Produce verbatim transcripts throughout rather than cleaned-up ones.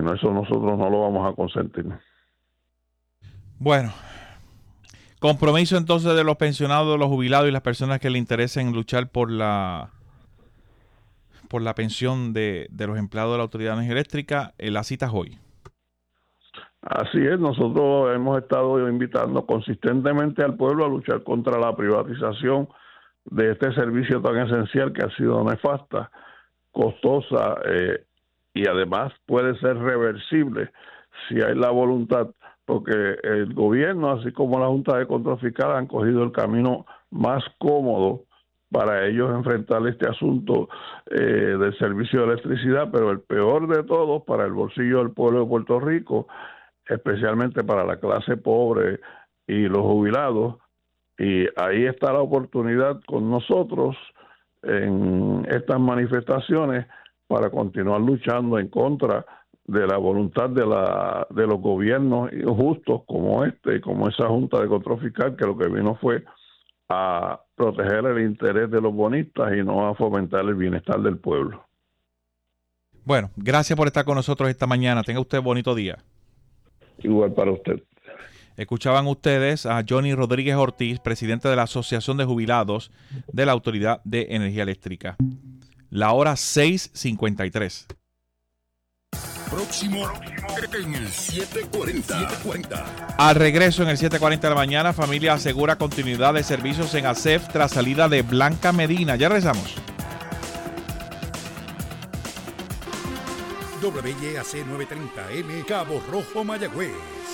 no, eso nosotros no lo vamos a consentir. Bueno, compromiso entonces de los pensionados, de los jubilados y las personas que le interesen luchar por la por la pensión de, de los empleados de la Autoridad de Energía Eléctrica. Eh, la cita es hoy. Así es, nosotros hemos estado invitando consistentemente al pueblo a luchar contra la privatización de este servicio tan esencial que ha sido nefasta, costosa eh, y además puede ser reversible si hay la voluntad, porque el gobierno, así como la Junta de Control Fiscal, han cogido el camino más cómodo para ellos enfrentar este asunto eh, del servicio de electricidad, pero el peor de todos para el bolsillo del pueblo de Puerto Rico, especialmente para la clase pobre y los jubilados, y ahí está la oportunidad con nosotros en estas manifestaciones para continuar luchando en contra de la voluntad de la de los gobiernos injustos como este, como esa Junta de Control Fiscal, que lo que vino fue a proteger el interés de los bonistas y no a fomentar el bienestar del pueblo. Bueno, gracias por estar con nosotros esta mañana. Tenga usted bonito día. Igual para usted. Escuchaban ustedes a Johnny Rodríguez Ortiz, presidente de la Asociación de Jubilados de la Autoridad de Energía Eléctrica. La hora seis cincuenta y tres. Próximo en el siete cuarenta. Al regreso en el siete cuarenta de la mañana, familia asegura continuidad de servicios en A S E F tras salida de Blanca Medina. Ya regresamos. W Y A C novecientos treinta M, Cabo Rojo, Mayagüez.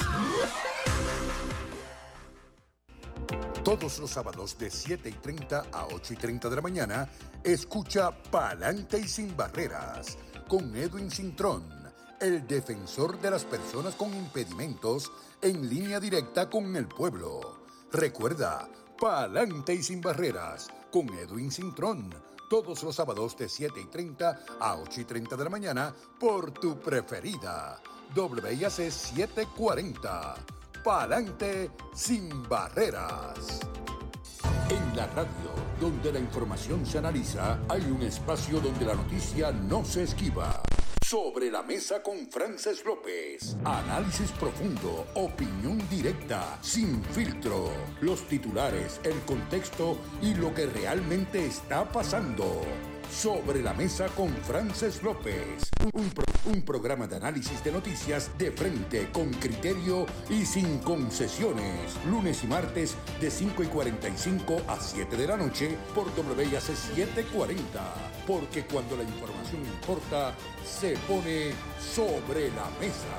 Todos los sábados de siete y treinta a ocho y treinta de la mañana, escucha Pa'lante y Sin Barreras con Edwin Cintrón, el defensor de las personas con impedimentos, en línea directa con el pueblo. Recuerda, Pa'lante y Sin Barreras con Edwin Cintrón, todos los sábados de siete y treinta a ocho y treinta de la mañana por tu preferida, W I A C setecientos cuarenta. Pa'lante Sin Barreras. En la radio, donde la información se analiza, hay un espacio donde la noticia no se esquiva. Sobre la mesa con Frances López. Análisis profundo, opinión directa, sin filtro. Los titulares, el contexto y lo que realmente está pasando. Sobre la mesa con Frances López. Un, pro, un programa de análisis de noticias de frente, con criterio y sin concesiones. Lunes y martes de cinco y cuarenta y cinco a siete de la noche por W I A C setecientos cuarenta. Porque cuando la información importa, se pone sobre la mesa.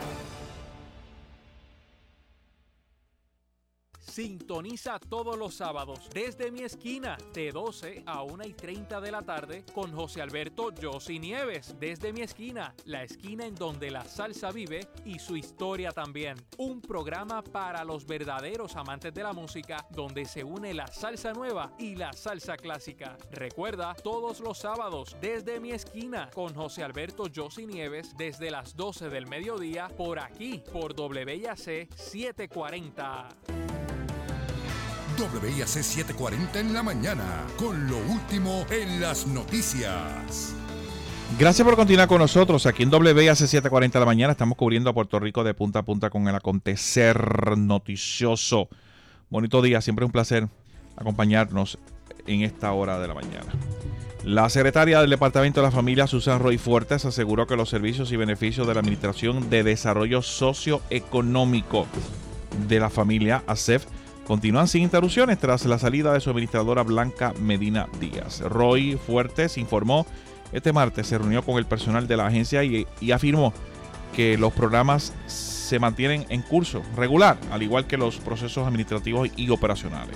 Sintoniza todos los sábados desde mi esquina de doce a una y treinta de la tarde con José Alberto Yossi Nieves. Desde mi esquina, la esquina en donde la salsa vive y su historia también. Un programa para los verdaderos amantes de la música donde se une la salsa nueva y la salsa clásica. Recuerda, todos los sábados desde mi esquina con José Alberto Yossi Nieves desde las doce del mediodía por aquí, por W I A C setecientos cuarenta. W I A C setecientos cuarenta en la mañana, con lo último en las noticias. Gracias por continuar con nosotros aquí en W I A C setecientos cuarenta de la mañana. Estamos cubriendo a Puerto Rico de punta a punta con el acontecer noticioso. Bonito día, siempre un placer acompañarnos en esta hora de la mañana. La secretaria del Departamento de la Familia, Susan Roy Fuertes, aseguró que los servicios y beneficios de la Administración de Desarrollo Socioeconómico de la Familia, A S E F, continúan sin interrupciones tras la salida de su administradora Blanca Medina Díaz. Roy Fuertes informó este martes se reunió con el personal de la agencia y, y afirmó que los programas se mantienen en curso regular, al igual que los procesos administrativos y operacionales.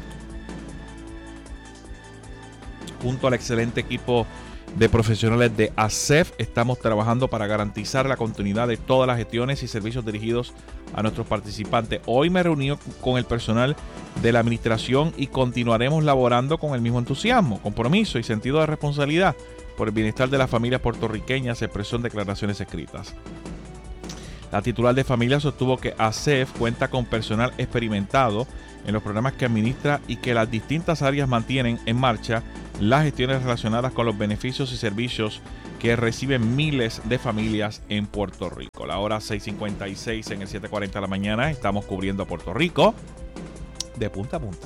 Junto al excelente equipo de profesionales de A S E F, estamos trabajando para garantizar la continuidad de todas las gestiones y servicios dirigidos a nuestros participantes. Hoy me reuní con el personal de la administración y continuaremos laborando con el mismo entusiasmo, compromiso y sentido de responsabilidad por el bienestar de las familias puertorriqueñas, se expresó en declaraciones escritas. La titular de familia sostuvo que A S E F cuenta con personal experimentado en los programas que administra y que las distintas áreas mantienen en marcha las gestiones relacionadas con los beneficios y servicios que recibe miles de familias en Puerto Rico. La hora seis cincuenta y seis en el siete cuarenta de la mañana. Estamos cubriendo Puerto Rico de punta a punta.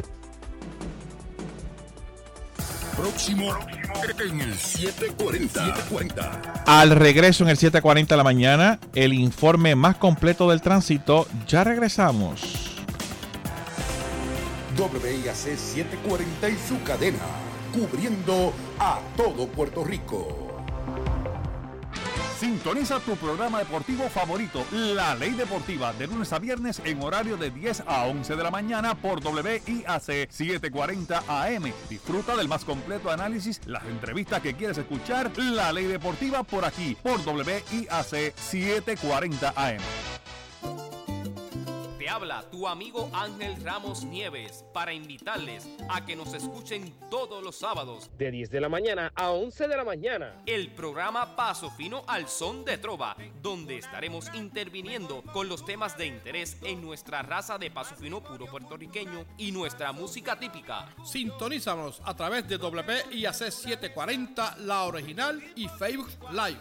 Próximo en el siete cuarenta. Al regreso en el siete cuarenta de la mañana, el informe más completo del tránsito. Ya regresamos. W I A C setecientos cuarenta y su cadena, cubriendo a todo Puerto Rico. Sintoniza tu programa deportivo favorito, La Ley Deportiva, de lunes a viernes en horario de diez a once de la mañana por W I A C setecientos cuarenta A M. Disfruta del más completo análisis, las entrevistas que quieres escuchar. La Ley Deportiva por aquí, por W I A C setecientos cuarenta A M. Te habla tu amigo Ángel Ramos Nieves para invitarles a que nos escuchen todos los sábados de diez de la mañana a once de la mañana. El programa Paso Fino al Son de Trova, donde estaremos interviniendo con los temas de interés en nuestra raza de paso fino puro puertorriqueño y nuestra música típica. Sintonízanos a través de W I A C setecientos cuarenta, la original y Facebook Live.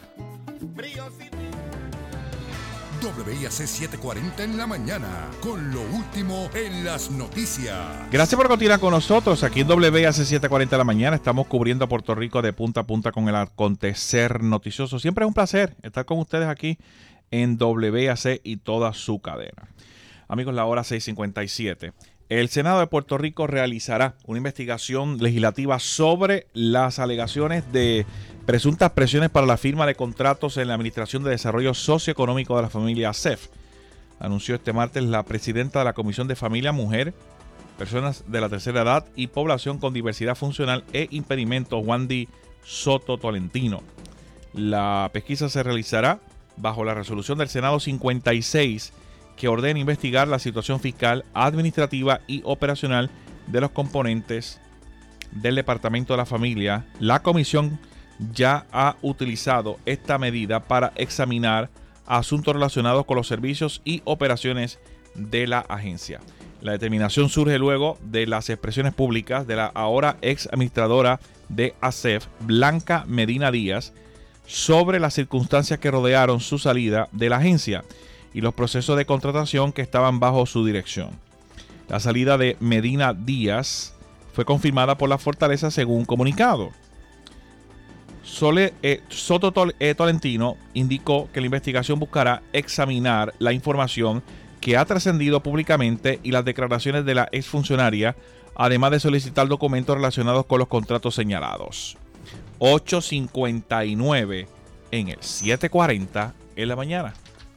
W I A C setecientos cuarenta en la mañana, con lo último en las noticias. Gracias por continuar con nosotros. Aquí en W I A C setecientos cuarenta en la mañana estamos cubriendo a Puerto Rico de punta a punta con el acontecer noticioso. Siempre es un placer estar con ustedes aquí en W I A C y toda su cadena. Amigos, la hora seis cincuenta y siete. El Senado de Puerto Rico realizará una investigación legislativa sobre las alegaciones de presuntas presiones para la firma de contratos en la Administración de Desarrollo Socioeconómico de la Familia A S E F. Anunció este martes la presidenta de la Comisión de Familia, Mujer, Personas de la Tercera Edad y Población con Diversidad Funcional e Impedimentos, Wandy Soto Tolentino. La pesquisa se realizará bajo la resolución del Senado cincuenta y seis, que ordena investigar la situación fiscal, administrativa y operacional de los componentes del Departamento de la Familia. La comisión ya ha utilizado esta medida para examinar asuntos relacionados con los servicios y operaciones de la agencia. La determinación surge luego de las expresiones públicas de la ahora ex administradora de A S E F, Blanca Medina Díaz, sobre las circunstancias que rodearon su salida de la agencia y los procesos de contratación que estaban bajo su dirección. La salida de Medina Díaz fue confirmada por la Fortaleza según un comunicado. Sole, eh, Soto Tol, eh, Tolentino indicó que la investigación buscará examinar la información que ha trascendido públicamente y las declaraciones de la exfuncionaria, además de solicitar documentos relacionados con los contratos señalados. ocho cincuenta y nueve en el siete cuarenta en la mañana.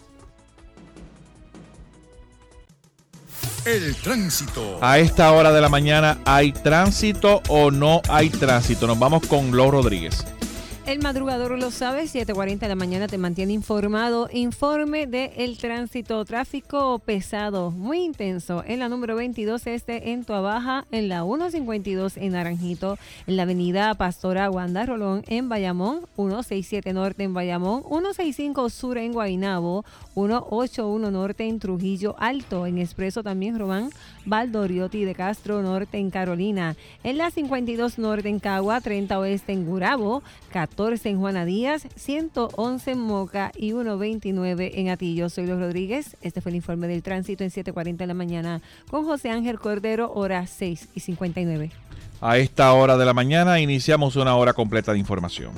El tránsito. A esta hora de la mañana, ¿hay tránsito o no hay tránsito? Nos vamos con Lau Rodríguez. El madrugador lo sabe, siete cuarenta de la mañana te mantiene informado. Informe del tránsito, tráfico pesado, muy intenso en la número veintidós este en Tuabaja, en la ciento cincuenta y dos en Naranjito, en la avenida Pastora Wanda Rolón en Bayamón, ciento sesenta y siete norte en Bayamón, ciento sesenta y cinco sur en Guaynabo, ciento ochenta y uno norte en Trujillo Alto, en Expreso también Román Valdoriotti de Castro Norte en Carolina, en la cincuenta y dos norte en Cagua, treinta oeste en Gurabo, catorce en Juana Díaz, ciento once en Moca y ciento veintinueve en Atillo. Soy Los Rodríguez. Este fue el informe del tránsito en siete cuarenta de la mañana con José Ángel Cordero, hora seis y cincuenta y nueve. A esta hora de la mañana iniciamos una hora completa de información.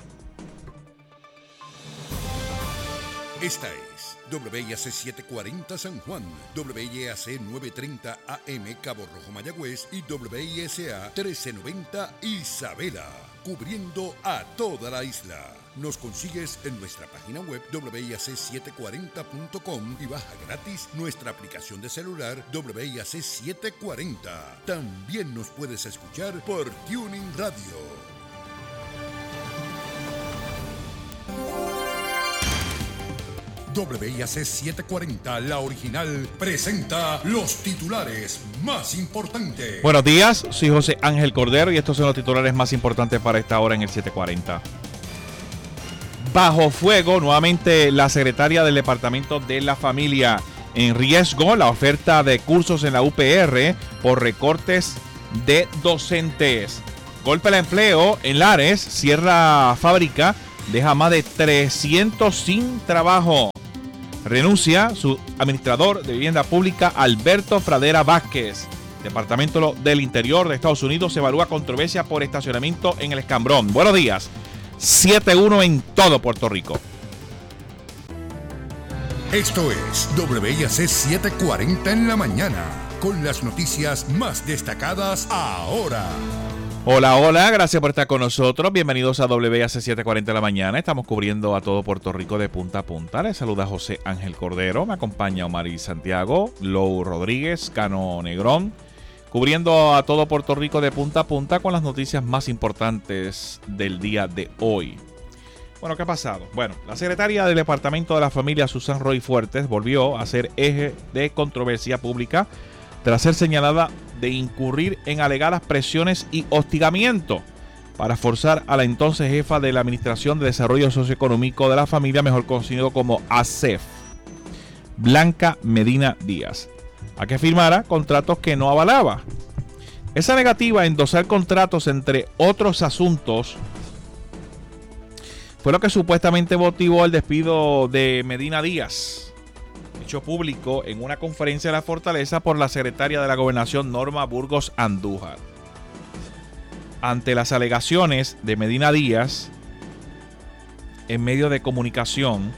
Esta es W I A C setecientos cuarenta San Juan, W I A C novecientos treinta A M Cabo Rojo Mayagüez y W I S A trece noventa Isabela, cubriendo a toda la isla. Nos consigues en nuestra página web W I A C setecientos cuarenta punto com y baja gratis nuestra aplicación de celular W I A C setecientos cuarenta. También nos puedes escuchar por Tuning Radio. W I A C setecientos cuarenta, la original, presenta los titulares más importantes. Buenos días, soy José Ángel Cordero y estos son los titulares más importantes para esta hora en el siete cuarenta. Bajo fuego, nuevamente la secretaria del Departamento de la Familia. En riesgo, la oferta de cursos en la U P R por recortes de docentes. Golpe al empleo en Lares, cierra fábrica deja más de trescientos sin trabajo. Renuncia su administrador de vivienda pública, Alberto Fradera Vázquez. Departamento del Interior de Estados Unidos evalúa controversia por estacionamiento en el Escambrón. Buenos días. siete uno en todo Puerto Rico. Esto es W I A C setecientos cuarenta en la mañana, con las noticias más destacadas ahora. Hola, hola, gracias por estar con nosotros. Bienvenidos a W I A C setecientos cuarenta en la mañana. Estamos cubriendo a todo Puerto Rico de punta a punta. Les saluda José Ángel Cordero. Me acompaña Omar Santiago, Lou Rodríguez, Cano Negrón. Cubriendo a todo Puerto Rico de punta a punta con las noticias más importantes del día de hoy. Bueno, ¿qué ha pasado? Bueno, la secretaria del Departamento de la Familia, Susan Roy Fuertes, volvió a ser eje de controversia pública tras ser señalada de incurrir en alegadas presiones y hostigamiento para forzar a la entonces jefa de la Administración de Desarrollo Socioeconómico de la Familia, mejor conocido como A S E F, Blanca Medina Díaz, a que firmara contratos que no avalaba. Esa negativa a endosar contratos, entre otros asuntos, fue lo que supuestamente motivó el despido de Medina Díaz, hecho público en una conferencia de la Fortaleza por la secretaria de la Gobernación, Norma Burgos Andújar. Ante las alegaciones de Medina Díaz en medio de comunicación,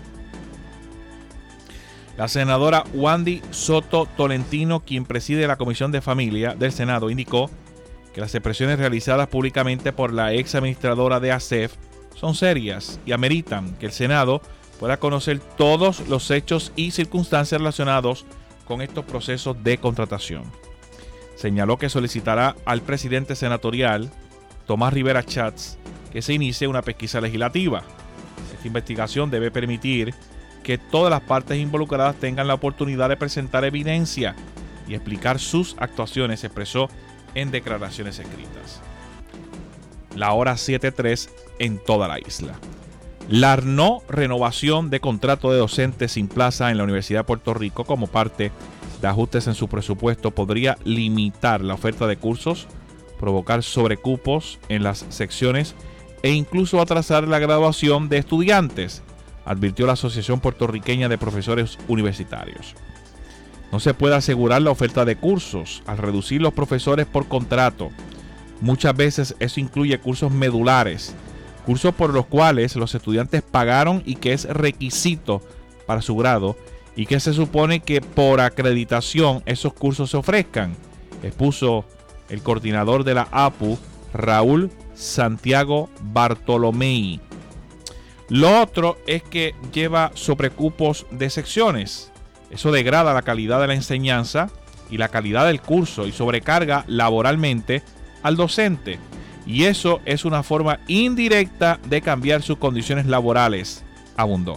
la senadora Wandy Soto Tolentino, quien preside la Comisión de Familia del Senado, indicó que las expresiones realizadas públicamente por la ex administradora de A S E F son serias y ameritan que el Senado pueda conocer todos los hechos y circunstancias relacionados con estos procesos de contratación. Señaló que solicitará al presidente senatorial, Tomás Rivera Chats, que se inicie una pesquisa legislativa. Esta investigación debe permitir que todas las partes involucradas tengan la oportunidad de presentar evidencia y explicar sus actuaciones, se expresó en declaraciones escritas. La hora siete tres en toda la isla. La no renovación de contrato de docentes sin plaza en la Universidad de Puerto Rico como parte de ajustes en su presupuesto podría limitar la oferta de cursos, provocar sobrecupos en las secciones e incluso atrasar la graduación de estudiantes, advirtió la Asociación Puertorriqueña de Profesores Universitarios. No se puede asegurar la oferta de cursos al reducir los profesores por contrato. Muchas veces eso incluye cursos medulares, cursos por los cuales los estudiantes pagaron y que es requisito para su grado y que se supone que por acreditación esos cursos se ofrezcan, expuso el coordinador de la A P U, Raúl Santiago Bartolomei. Lo otro es que lleva sobrecupos de secciones. Eso degrada la calidad de la enseñanza y la calidad del curso y sobrecarga laboralmente al docente. Y eso es una forma indirecta de cambiar sus condiciones laborales, abundó.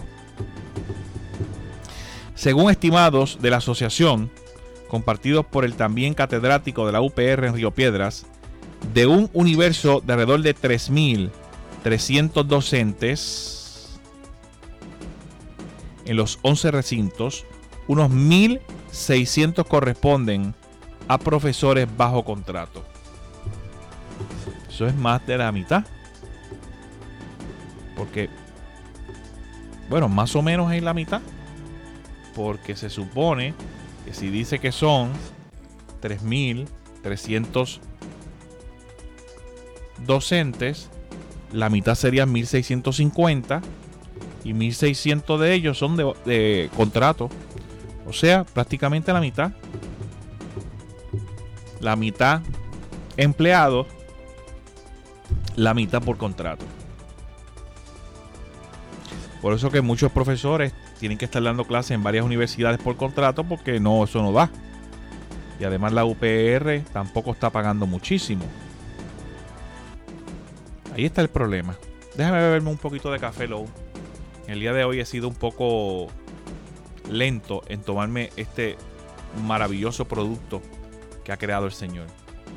Según estimados de la asociación, compartidos por el también catedrático de la U P R en Río Piedras, de un universo de alrededor de tres mil trescientos docentes en los once recintos, unos mil seiscientos corresponden a profesores bajo contrato. Eso es más de la mitad. Porque, bueno, más o menos es la mitad. Porque se supone que si dice que son tres mil trescientos docentes, la mitad serían mil seiscientos cincuenta y mil seiscientos de ellos son de, de contrato. O sea, prácticamente la mitad. La mitad empleados, la mitad por contrato. Por eso que muchos profesores tienen que estar dando clases en varias universidades por contrato, porque no, eso no da. Y además la U P R tampoco está pagando muchísimo. Ahí está el problema. Déjame beberme un poquito de café, Low. El día de hoy he sido un poco lento en tomarme este maravilloso producto que ha creado el Señor.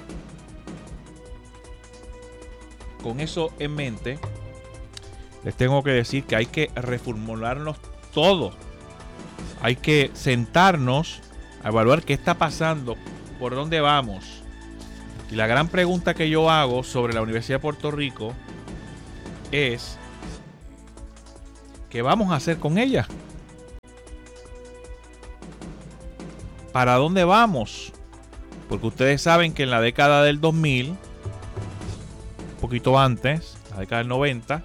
Con eso en mente, les tengo que decir que hay que reformularnos todo. Hay que sentarnos a evaluar qué está pasando, por dónde vamos. Y la gran pregunta que yo hago sobre la Universidad de Puerto Rico es ¿Qué vamos a hacer con ella? ¿Para dónde vamos? Porque ustedes saben que en la década del dos mil, un poquito antes, la década del noventa,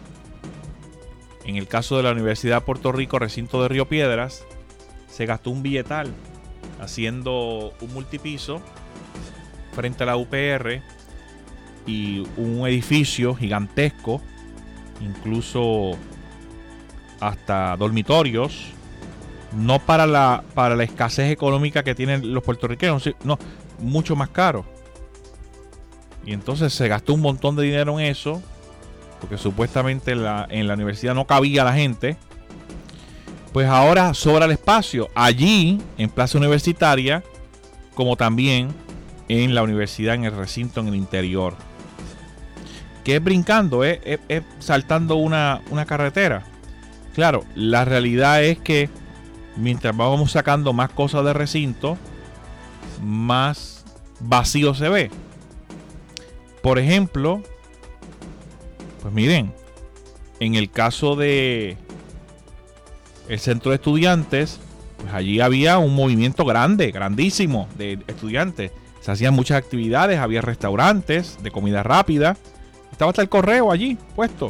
en el caso de la Universidad de Puerto Rico, recinto de Río Piedras, se gastó un billetal haciendo un multipiso frente a la U P R y un edificio gigantesco, incluso hasta dormitorios, no para la, para la escasez económica que tienen los puertorriqueños, no, mucho más caro. Y entonces se gastó un montón de dinero en eso, porque supuestamente en la, en la universidad no cabía la gente. Pues ahora sobra el espacio allí en Plaza Universitaria, como también en la universidad, en el recinto, en el interior. ¿Qué es brincando? Es, es, es saltando una, una carretera. Claro, la realidad es que mientras vamos sacando más cosas de recinto, más vacío se ve. Por ejemplo, pues miren, en el caso de el centro de estudiantes, pues allí había un movimiento grande, grandísimo de estudiantes. Se hacían muchas actividades, había restaurantes de comida rápida. Estaba hasta el correo allí puesto.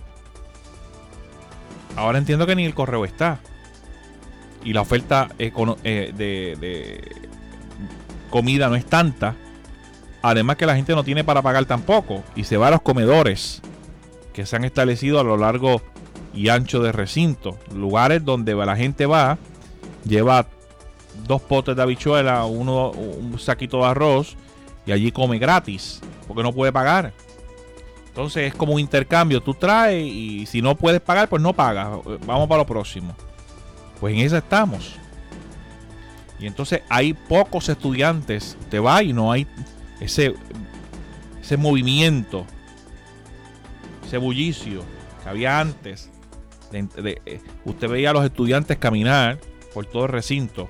Ahora entiendo que ni el correo está. Y la oferta econo- eh, de, de comida no es tanta. Además que la gente no tiene para pagar tampoco. Y se va a los comedores que se han establecido a lo largo y ancho de recinto. Lugares donde la gente va, lleva dos potes de habichuela, uno, un saquito de arroz y allí come gratis. Porque no puede pagar. Entonces es como un intercambio. Tú traes y si no puedes pagar, pues no pagas. Vamos para lo próximo. Pues en eso estamos. Y entonces hay pocos estudiantes. Te va y no hay ese, ese movimiento, ese bullicio que había antes. De, de, de, usted veía a los estudiantes caminar por todo el recinto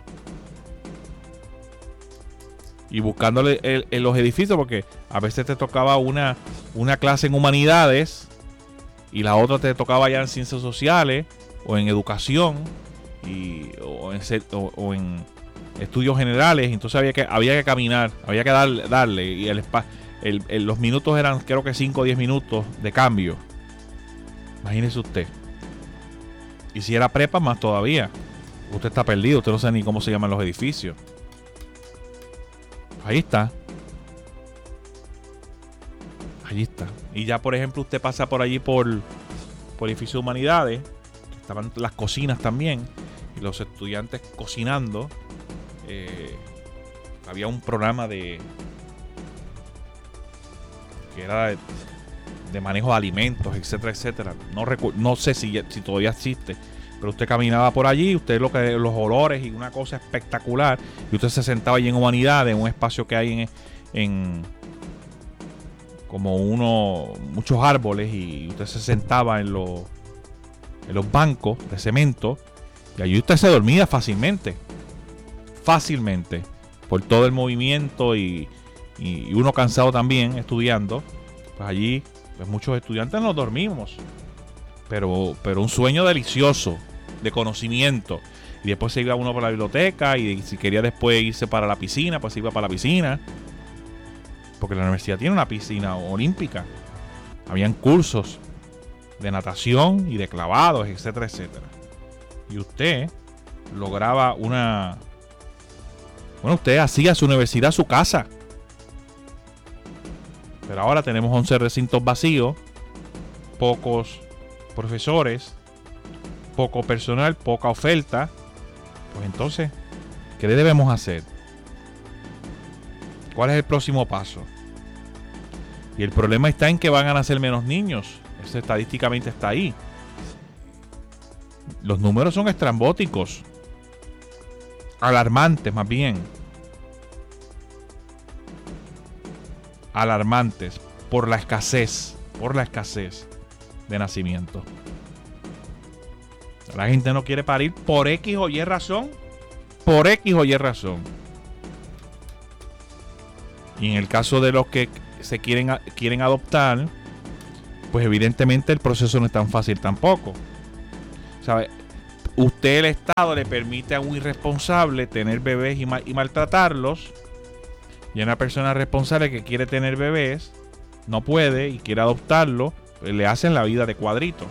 y buscándole el, el, los edificios, porque a veces te tocaba una, una clase en humanidades y la otra te tocaba ya en ciencias sociales o en educación y, o, en, o, o en estudios generales. Entonces había que, había que caminar, había que dar, darle y el, el, el, los minutos eran creo que cinco o diez minutos de cambio. Imagínese usted. Y si era prepa, más todavía. Usted está perdido, usted no sabe ni cómo se llaman los edificios. Ahí está. Ahí está. Y ya, por ejemplo, usted pasa por allí por, por edificio de humanidades. Estaban las cocinas también. Y los estudiantes cocinando. Eh, había un programa de... que era de, de manejo de alimentos, etcétera, etcétera. No, recu- no sé si, si todavía existe. Pero usted caminaba por allí, usted lo que los olores y una cosa espectacular. Y usted se sentaba allí en humanidades, en un espacio que hay en, en como uno, muchos árboles, y usted se sentaba en los, en los bancos de cemento, y allí usted se dormía fácilmente. Fácilmente. Por todo el movimiento y, y uno cansado también estudiando. Pues allí, pues muchos estudiantes nos dormimos. Pero, pero un sueño delicioso de conocimiento. Y después se iba uno para la biblioteca, y si quería después irse para la piscina, pues se iba para la piscina. Porque la universidad tiene una piscina olímpica. Habían cursos de natación y de clavados, etcétera, etcétera. Y usted lograba una... Bueno, usted hacía su universidad su casa. Pero ahora tenemos once recintos vacíos, pocos profesores, poco personal, poca oferta. Pues entonces, ¿qué le debemos hacer? ¿Cuál es el próximo paso? Y el problema está en que van a nacer menos niños. Eso estadísticamente está ahí. Los números son estrambóticos. Alarmantes, más bien. Alarmantes por la escasez, por la escasez de nacimiento. La gente no quiere parir por X o Y razón. Por X o Y razón. Y en el caso de los que se quieren, quieren adoptar, pues evidentemente el proceso no es tan fácil tampoco. ¿Sabe? Usted, el Estado, le permite a un irresponsable tener bebés y, mal, y maltratarlos. Y a una persona responsable que quiere tener bebés, no puede y quiere adoptarlo, pues le hacen la vida de cuadritos.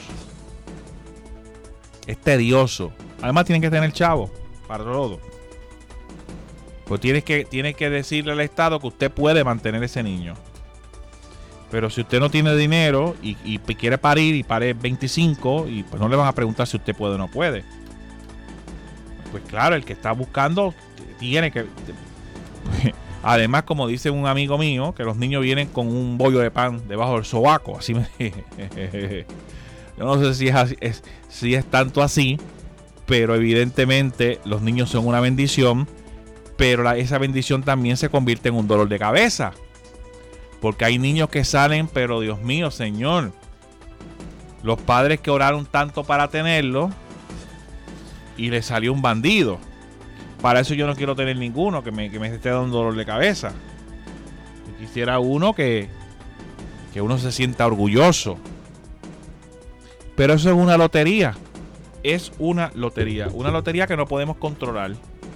Es tedioso. Además tienen que tener chavo para todo. Pues tiene que, tiene que decirle al Estado que usted puede mantener ese niño. Pero si usted no tiene dinero y, y quiere parir y pare veinticinco, y pues no le van a preguntar si usted puede o no puede. Pues claro, el que está buscando tiene que... Además, como dice un amigo mío, que los niños vienen con un bollo de pan debajo del sobaco. Así me dije. Yo no sé si es, así, es, si es tanto así, pero evidentemente los niños son una bendición, pero la, esa bendición también se convierte en un dolor de cabeza. Porque hay niños que salen, pero Dios mío, Señor, los padres que oraron tanto para tenerlo y le salió un bandido. Para eso yo no quiero tener ninguno que me, que me esté dando dolor de cabeza. Yo quisiera uno que, que uno se sienta orgulloso. Pero eso es una lotería. Es una lotería. Una lotería que no podemos controlar.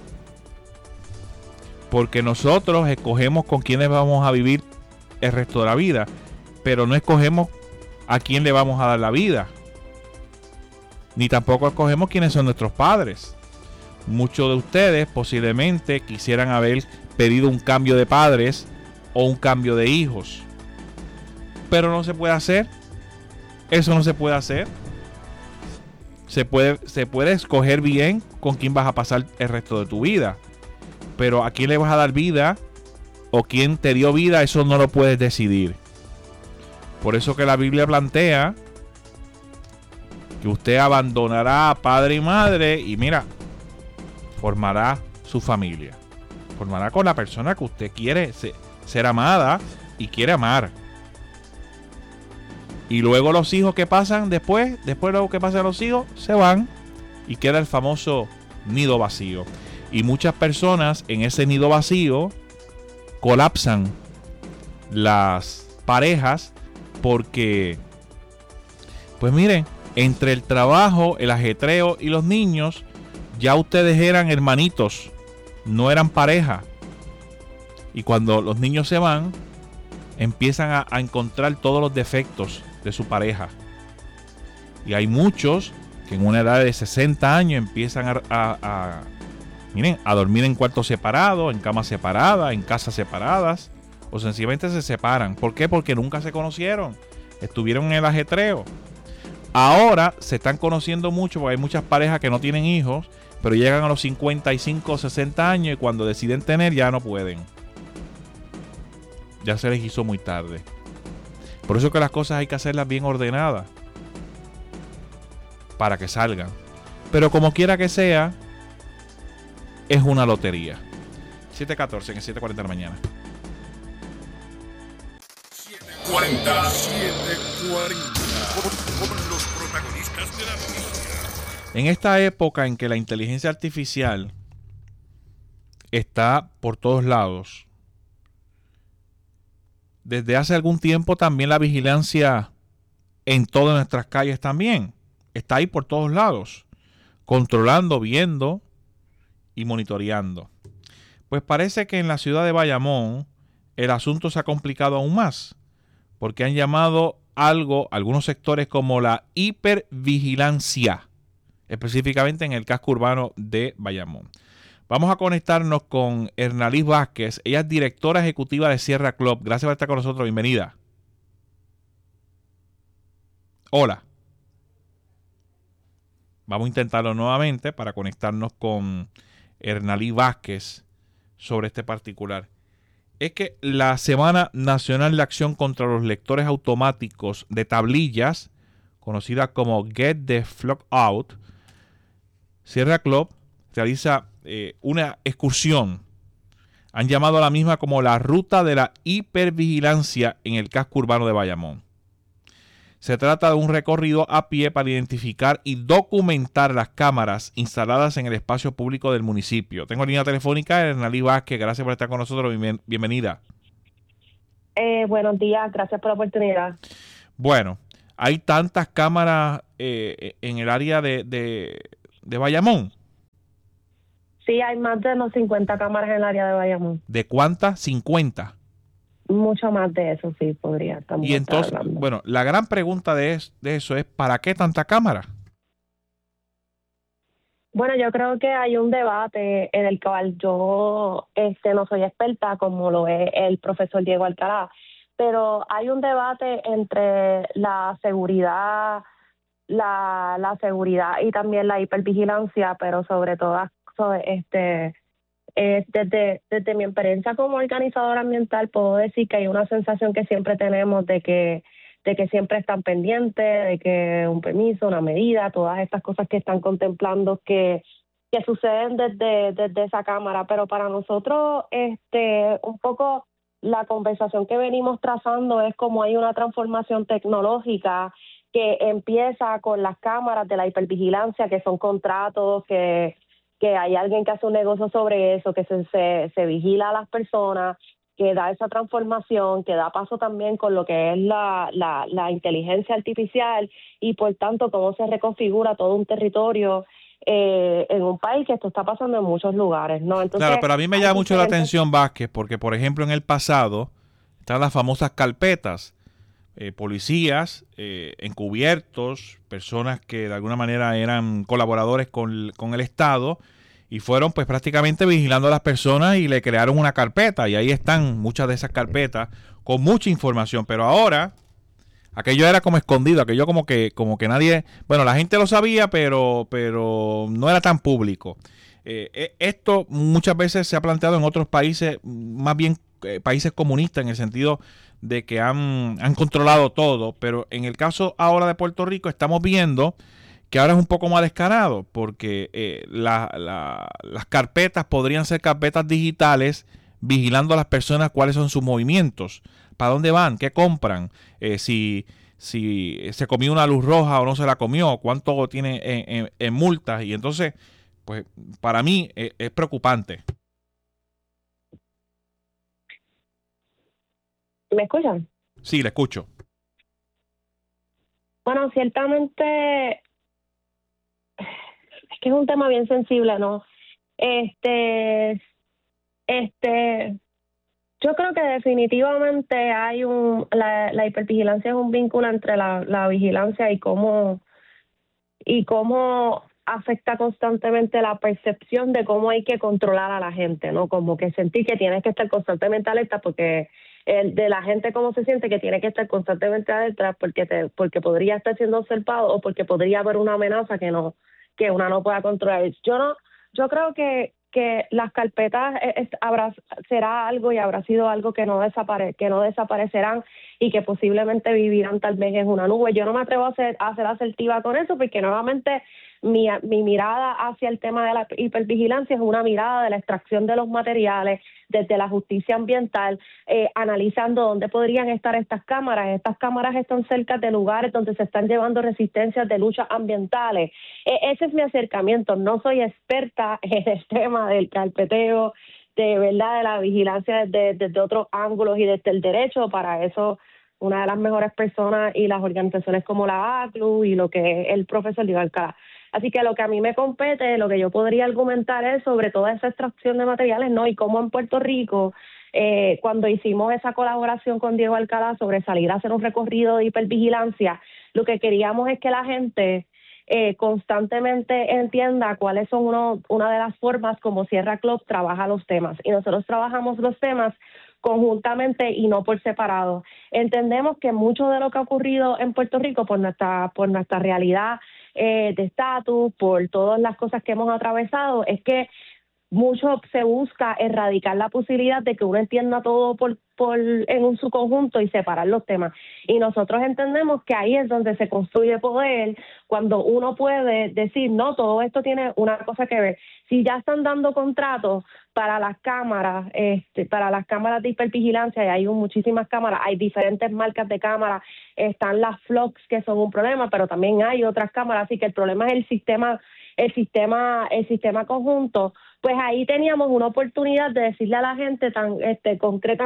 Porque nosotros escogemos con quiénes vamos a vivir el resto de la vida. Pero no escogemos a quién le vamos a dar la vida. Ni tampoco escogemos quiénes son nuestros padres. Muchos de ustedes posiblemente quisieran haber pedido un cambio de padres o un cambio de hijos. Pero no se puede hacer. Eso no se puede hacer. Se puede, se puede escoger bien con quién vas a pasar el resto de tu vida. Pero a quién le vas a dar vida o quién te dio vida, eso no lo puedes decidir. Por eso que la Biblia plantea que usted abandonará a padre y madre y mira, formará su familia. Formará con la persona que usted quiere ser, ser amada y quiere amar. Y luego los hijos que pasan después, después de lo que pasan los hijos, se van y queda el famoso nido vacío. Y muchas personas en ese nido vacío colapsan las parejas porque, pues miren, entre el trabajo, el ajetreo y los niños, ya ustedes eran hermanitos, no eran pareja. Y cuando los niños se van, empiezan a, a encontrar todos los defectos de su pareja. Y hay muchos que en una edad de sesenta años empiezan a, a, a, miren, a dormir en cuartos separados, en camas separadas, en casas separadas, o sencillamente se separan. ¿Por qué? Porque nunca se conocieron, estuvieron en el ajetreo. Ahora se están conociendo mucho porque hay muchas parejas que no tienen hijos, pero llegan a los cincuenta y cinco o sesenta años y cuando deciden tener ya no pueden. Ya se les hizo muy tarde. Por eso que las cosas hay que hacerlas bien ordenadas para que salgan. Pero como quiera que sea, es una lotería. siete catorce en el siete cuarenta de la mañana. siete cuarenta, siete cuarenta. Con los protagonistas de la noticia. En esta época en que la inteligencia artificial está por todos lados, desde hace algún tiempo también la vigilancia en todas nuestras calles también está ahí por todos lados, controlando, viendo y monitoreando. Pues parece que en la ciudad de Bayamón el asunto se ha complicado aún más, porque han llamado algo, algunos sectores como la hipervigilancia, específicamente en el casco urbano de Bayamón. Vamos a conectarnos con Hernalís Vázquez. Ella es directora ejecutiva de Sierra Club. Gracias por estar con nosotros. Bienvenida. Hola. Vamos a intentarlo nuevamente para conectarnos con Hernalís Vázquez sobre este particular. Es que la Semana Nacional de Acción contra los Lectores Automáticos de Tablillas, conocida como Get the Flock Out, Sierra Club realiza eh, una excursión. Han llamado a la misma como la ruta de la hipervigilancia en el casco urbano de Bayamón. Se trata de un recorrido a pie para identificar y documentar las cámaras instaladas en el espacio público del municipio. Tengo línea telefónica, Hernalís Vázquez. Gracias por estar con nosotros. Bienvenida. Eh, buenos días, gracias por la oportunidad. Bueno, hay tantas cámaras eh, en el área de, de, de Bayamón. Sí, hay más de unos cincuenta cámaras en el área de Bayamón. ¿De cuántas? cincuenta. Mucho más de eso, sí, podría. Estamos Y entonces, hablando. bueno, la gran pregunta de, es, de eso es, ¿para qué tanta cámara? Bueno, yo creo que hay un debate en el cual yo este, no soy experta, como lo es el profesor Diego Alcalá, pero hay un debate entre la seguridad, la, la seguridad y también la hipervigilancia, pero sobre todo sobre este... Eh, desde, desde mi experiencia como organizadora ambiental puedo decir que hay una sensación que siempre tenemos de que de que siempre están pendientes, de que un permiso, una medida, todas estas cosas que están contemplando que, que suceden desde, desde esa cámara, pero para nosotros este un poco la conversación que venimos trazando es como hay una transformación tecnológica que empieza con las cámaras de la hipervigilancia, que son contratos, que que hay alguien que hace un negocio sobre eso, que se, se, se vigila a las personas, que da esa transformación, que da paso también con lo que es la, la, la inteligencia artificial y por tanto cómo se reconfigura todo un territorio eh, en un país, que esto está pasando en muchos lugares, ¿no? Entonces, claro, pero a mí me llama mucho la atención, Vázquez, porque por ejemplo en el pasado están las famosas carpetas, eh, policías eh, encubiertos, personas que de alguna manera eran colaboradores con, con el Estado y fueron pues prácticamente vigilando a las personas y le crearon una carpeta y ahí están muchas de esas carpetas con mucha información, pero ahora aquello era como escondido, aquello como que como que nadie, bueno, la gente lo sabía, pero pero no era tan público. Eh, esto muchas veces se ha planteado en otros países, más bien eh, países comunistas, en el sentido de que han, han controlado todo, pero en el caso ahora de Puerto Rico estamos viendo que ahora es un poco más descarado, porque eh, la, la, las carpetas podrían ser carpetas digitales vigilando a las personas cuáles son sus movimientos, para dónde van, qué compran, eh, si, si se comió una luz roja o no se la comió, cuánto tiene en, en, en multas, y entonces, pues para mí eh, es preocupante. ¿Me escuchan? Sí, le escucho. Bueno, ciertamente es que es un tema bien sensible, ¿no? Este, este, yo creo que definitivamente hay un, la, la hipervigilancia es un vínculo entre la, la vigilancia y cómo, y cómo afecta constantemente la percepción de cómo hay que controlar a la gente, ¿no? Como que sentir que tienes que estar constantemente alerta porque el de la gente cómo se siente que tiene que estar constantemente alerta porque te, porque podría estar siendo observado o porque podría haber una amenaza que no que una no pueda controlar. Yo no yo creo que que las carpetas es, habrá será algo y habrá sido algo que no desapare que no desaparecerán y que posiblemente vivirán tal vez en una nube. Yo no me atrevo a ser a ser asertiva con eso porque nuevamente mi mi mirada hacia el tema de la hipervigilancia es una mirada de la extracción de los materiales desde la justicia ambiental, eh, analizando dónde podrían estar estas cámaras. Estas cámaras están cerca de lugares donde se están llevando resistencias de luchas ambientales. Eh, ese es mi acercamiento. No soy experta en el tema del carpeteo, de verdad, de la vigilancia desde, desde otros ángulos y desde el derecho. Para eso, una de las mejores personas y las organizaciones como la A C L U y lo que es el profesor Diego Alcalá. Así que lo que a mí me compete, lo que yo podría argumentar es sobre toda esa extracción de materiales, ¿no? Y cómo en Puerto Rico, eh, cuando hicimos esa colaboración con Diego Alcalá sobre salir a hacer un recorrido de hipervigilancia, lo que queríamos es que la gente eh, constantemente entienda cuáles son uno, una de las formas como Sierra Club trabaja los temas. Y nosotros trabajamos los temas conjuntamente y no por separado. Entendemos que mucho de lo que ha ocurrido en Puerto Rico por nuestra por nuestra realidad eh, de estatus, por todas las cosas que hemos atravesado, es que mucho se busca erradicar la posibilidad de que uno entienda todo por, por en un su conjunto y separar los temas. Y nosotros entendemos que ahí es donde se construye poder, cuando uno puede decir, no, todo esto tiene una cosa que ver. Si ya están dando contratos para las cámaras, este, para las cámaras de hipervigilancia, y hay muchísimas cámaras, hay diferentes marcas de cámaras, están las Flux que son un problema, pero también hay otras cámaras, así que el problema es el sistema, el sistema, el sistema conjunto. Pues ahí teníamos una oportunidad de decirle a la gente tan este concretamente, mira,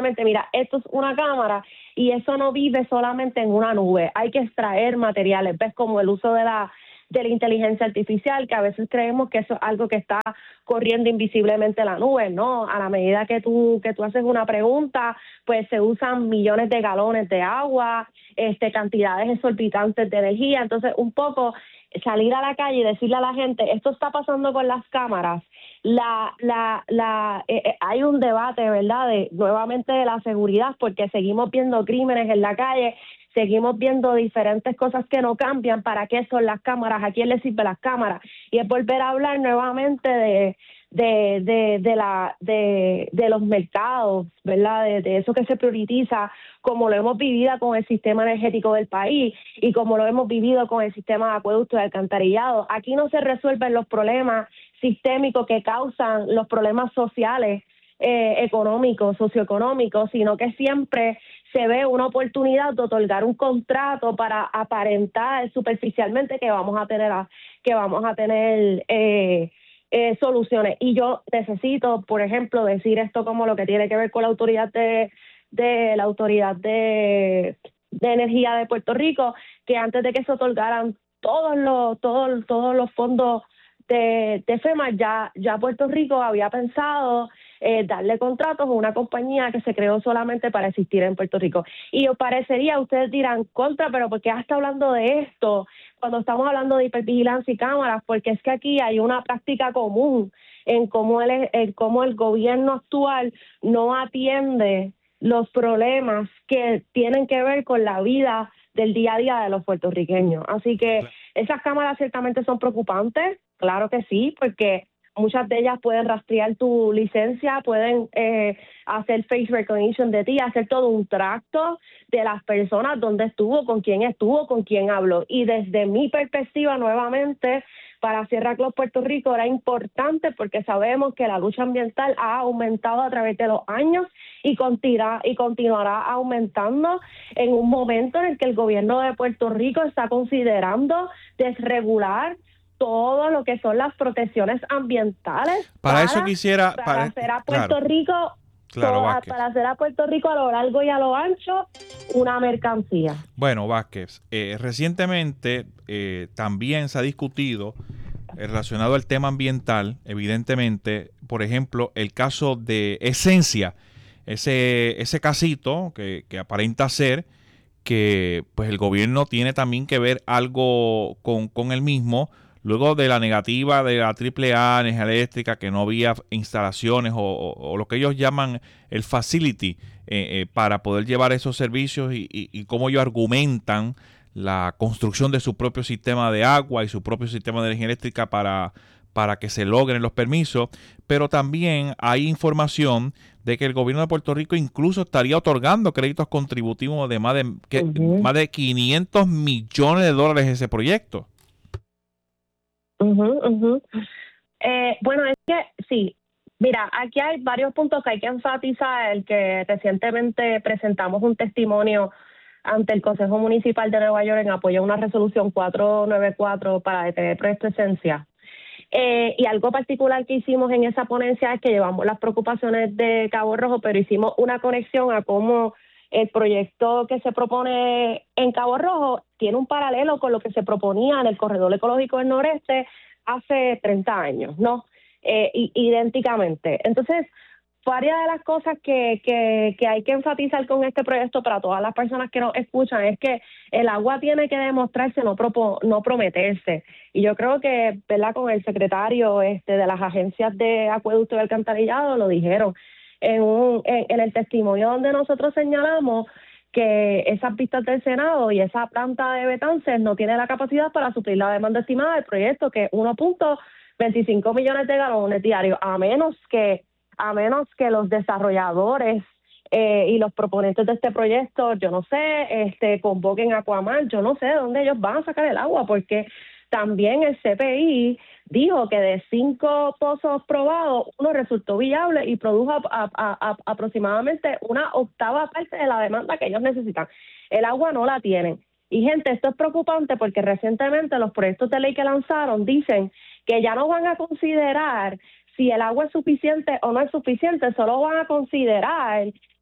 mira, esto es una cámara y eso no vive solamente en una nube, hay que extraer materiales, ves como el uso de la de la inteligencia artificial, que a veces creemos que eso es algo que está corriendo invisiblemente en la nube, ¿no? A la medida que tú que tú haces una pregunta, pues se usan millones de galones de agua, este cantidades exorbitantes de energía, entonces un poco salir a la calle y decirle a la gente, esto está pasando con las cámaras, la la la eh, eh, hay un debate, ¿verdad?, de nuevamente de la seguridad, porque seguimos viendo crímenes en la calle, seguimos viendo diferentes cosas que no cambian. ¿Para qué son las cámaras? ¿A quién les sirven las cámaras? Y es volver a hablar nuevamente de de de de la de de los mercados, ¿verdad? De, de eso que se prioriza, como lo hemos vivido con el sistema energético del país y como lo hemos vivido con el sistema de acueducto y alcantarillado. Aquí no se resuelven los problemas sistémicos que causan los problemas sociales, eh, económicos, socioeconómicos, sino que siempre se ve una oportunidad de otorgar un contrato para aparentar superficialmente que vamos a tener a, que vamos a tener eh, eh, soluciones. Y yo necesito, por ejemplo, decir esto como lo que tiene que ver con la autoridad de, de la autoridad de, de energía de Puerto Rico, que antes de que se otorgaran todos los todos todos los fondos de, de FEMA, ya ya Puerto Rico había pensado Eh, darle contratos a una compañía que se creó solamente para existir en Puerto Rico. Y os parecería, ustedes dirán, contra, pero ¿por qué está hablando de esto cuando estamos hablando de hipervigilancia y cámaras? Porque es que aquí hay una práctica común en cómo el, en cómo el gobierno actual no atiende los problemas que tienen que ver con la vida del día a día de los puertorriqueños. Así que esas cámaras ciertamente son preocupantes, claro que sí, porque muchas de ellas pueden rastrear tu licencia, pueden eh, hacer face recognition de ti, hacer todo un tracto de las personas, dónde estuvo, con quién estuvo, con quién habló. Y desde mi perspectiva, nuevamente, para Sierra Club Puerto Rico era importante porque sabemos que la lucha ambiental ha aumentado a través de los años y, continua, y continuará aumentando en un momento en el que el gobierno de Puerto Rico está considerando desregular todo lo que son las protecciones ambientales para, para eso quisiera para, para hacer a Puerto claro, Rico claro, toda, Vázquez. para hacer a Puerto Rico a lo largo y a lo ancho una mercancía. Bueno, Vázquez, eh, recientemente eh, también se ha discutido eh, relacionado al tema ambiental, evidentemente, por ejemplo, el caso de Esencia, ese ese casito que, que aparenta ser que pues el gobierno tiene también que ver algo con, con el mismo. Luego de la negativa de la triple A Energía Eléctrica, que no había instalaciones o, o, o lo que ellos llaman el facility eh, eh, para poder llevar esos servicios y, y, y cómo ellos argumentan la construcción de su propio sistema de agua y su propio sistema de energía eléctrica para, para que se logren los permisos. Pero también hay información de que el gobierno de Puerto Rico incluso estaría otorgando créditos contributivos de más de, que, uh-huh. más de quinientos millones de dólares a ese proyecto. Uh-huh, uh-huh. Eh, bueno, es que sí, mira, aquí hay varios puntos que hay que enfatizar. El que recientemente presentamos un testimonio ante el Consejo Municipal de Nueva York en apoyo a una resolución cuatrocientos noventa y cuatro para detener el proyecto Esencia. Eh, y algo particular que hicimos en esa ponencia es que llevamos las preocupaciones de Cabo Rojo, pero hicimos una conexión a cómo el proyecto que se propone en Cabo Rojo tiene un paralelo con lo que se proponía en el Corredor Ecológico del Noreste hace treinta años, ¿no? Eh, y, idénticamente. Entonces, varias de las cosas que, que, que hay que enfatizar con este proyecto para todas las personas que nos escuchan es que el agua tiene que demostrarse, no, propo, no prometerse. Y yo creo que, ¿verdad?, con el secretario este, de las agencias de acueducto y alcantarillado lo dijeron. En, un, en, en el testimonio donde nosotros señalamos que esas pistas del Senado y esa planta de Betances no tiene la capacidad para suplir la demanda estimada del proyecto, que es uno punto veinticinco millones de galones diarios, a menos que a menos que los desarrolladores eh, y los proponentes de este proyecto, yo no sé, este convoquen a Aquaman, yo no sé de dónde ellos van a sacar el agua, porque también el C P I dijo que de cinco pozos probados, uno resultó viable y produjo a, a, a, aproximadamente una octava parte de la demanda que ellos necesitan. El agua no la tienen. Y, gente, esto es preocupante porque recientemente los proyectos de ley que lanzaron dicen que ya no van a considerar si el agua es suficiente o no es suficiente, solo van a considerar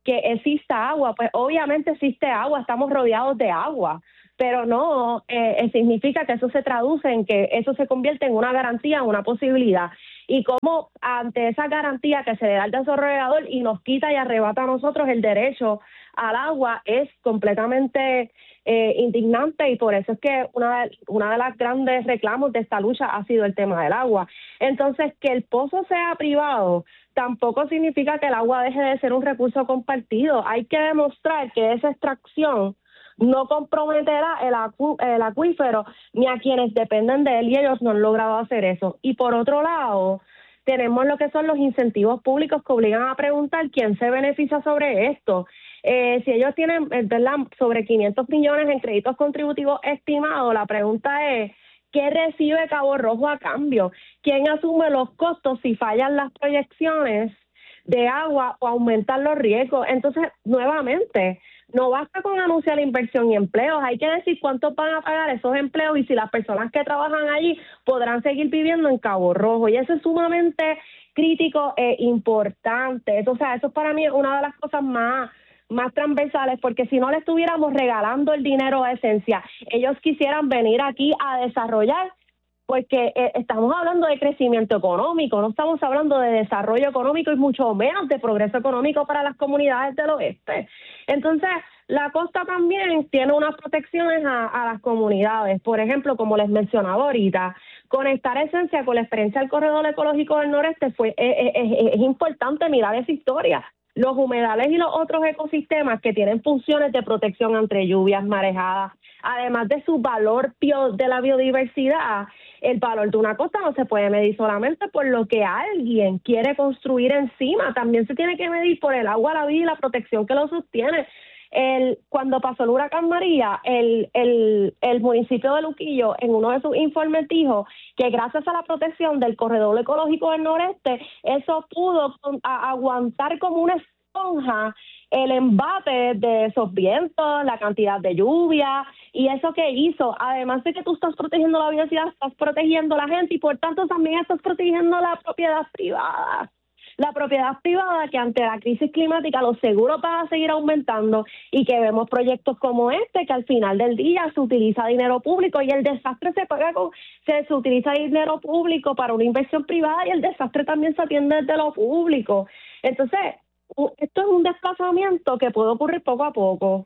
que exista agua. Pues obviamente existe agua, estamos rodeados de agua, pero no eh, significa que eso se traduce en que eso se convierte en una garantía, en una posibilidad. Y como ante esa garantía que se le da al desarrollador y nos quita y arrebata a nosotros el derecho al agua es completamente eh, indignante, y por eso es que una de, una de las grandes reclamos de esta lucha ha sido el tema del agua. Entonces, que el pozo sea privado tampoco significa que el agua deje de ser un recurso compartido. Hay que demostrar que esa extracción no comprometerá el, acu el acuífero ni a quienes dependen de él, y ellos no han logrado hacer eso. Y por otro lado, tenemos lo que son los incentivos públicos que obligan a preguntar quién se beneficia sobre esto. Eh, si ellos tienen, ¿verdad?, sobre quinientos millones en créditos contributivos estimados, la pregunta es, ¿qué recibe Cabo Rojo a cambio? ¿Quién asume los costos si fallan las proyecciones de agua o aumentan los riesgos? Entonces, nuevamente, no basta con anunciar la inversión y empleos, hay que decir cuántos van a pagar esos empleos y si las personas que trabajan allí podrán seguir viviendo en Cabo Rojo. Y eso es sumamente crítico e importante. Eso, o sea, eso para mí es una de las cosas más más transversales, porque si no le estuviéramos regalando el dinero a Esencia, ellos quisieran venir aquí a desarrollar, porque eh, estamos hablando de crecimiento económico, no estamos hablando de desarrollo económico y mucho menos de progreso económico para las comunidades del oeste. Entonces, la costa también tiene unas protecciones a, a las comunidades. Por ejemplo, como les mencionaba ahorita, conectar Esencia con la experiencia del corredor ecológico del noreste fue es, es, es importante mirar esa historia. Los humedales y los otros ecosistemas que tienen funciones de protección ante lluvias, marejadas, además de su valor bio, de la biodiversidad, el valor de una costa no se puede medir solamente por lo que alguien quiere construir encima, también se tiene que medir por el agua, la vida y la protección que lo sostiene. El, cuando pasó el huracán María, el, el, el municipio de Luquillo, en uno de sus informes, dijo que gracias a la protección del corredor ecológico del noreste, eso pudo a, aguantar como una esponja el embate de esos vientos, la cantidad de lluvia, y eso que hizo, además de que tú estás protegiendo la biodiversidad, estás protegiendo a la gente y por tanto también estás protegiendo la propiedad privada. La propiedad privada, que ante la crisis climática los seguros van a seguir aumentando, y que vemos proyectos como este que al final del día se utiliza dinero público y el desastre se paga con, se, se utiliza dinero público para una inversión privada y el desastre también se atiende desde lo público. Entonces, esto es un desplazamiento que puede ocurrir poco a poco.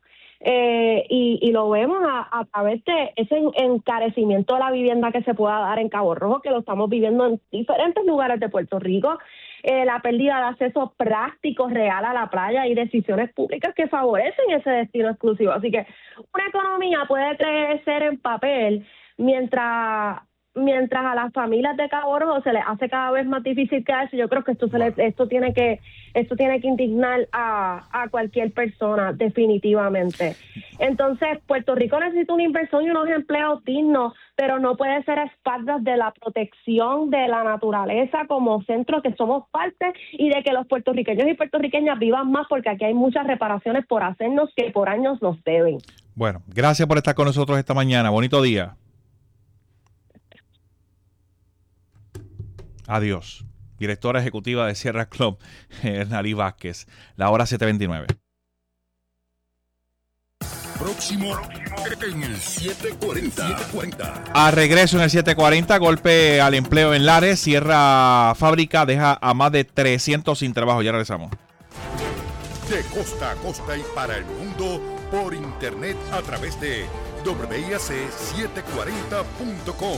Eh, y, y lo vemos a, a través de ese encarecimiento de la vivienda que se pueda dar en Cabo Rojo, que lo estamos viviendo en diferentes lugares de Puerto Rico, eh, la pérdida de acceso práctico, real a la playa y decisiones públicas que favorecen ese destino exclusivo. Así que una economía puede crecer en papel mientras mientras a las familias de Cabo Rojo se les hace cada vez más difícil quedarse. Yo creo que esto se le, esto tiene que esto tiene que indignar a, a cualquier persona, definitivamente. Entonces, Puerto Rico necesita una inversión y unos empleos dignos, pero no puede ser a espaldas de la protección de la naturaleza como centro que somos parte, y de que los puertorriqueños y puertorriqueñas vivan más, porque aquí hay muchas reparaciones por hacernos que por años nos deben. Bueno, gracias por estar con nosotros esta mañana. Bonito día. Adiós. Directora ejecutiva de Sierra Club, Hernalí Vázquez. La hora siete veintinueve. Próximo en el siete cuarenta. A regreso en el siete cuarenta, golpe al empleo en Lares. Cierra fábrica, deja a más de trescientos sin trabajo. Ya regresamos. De costa a costa y para el mundo por internet a través de doble i a ce setecientos cuarenta punto com.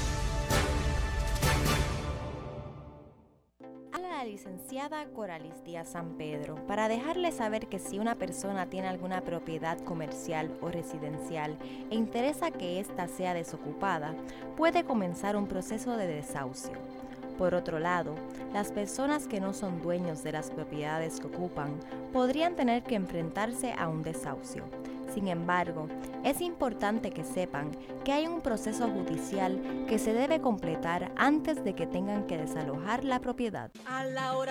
La licenciada Coralis Díaz San Pedro, para dejarle saber que si una persona tiene alguna propiedad comercial o residencial e interesa que ésta sea desocupada, puede comenzar un proceso de desahucio. Por otro lado, las personas que no son dueños de las propiedades que ocupan podrían tener que enfrentarse a un desahucio. Sin embargo, es importante que sepan que hay un proceso judicial que se debe completar antes de que tengan que desalojar la propiedad. A la hora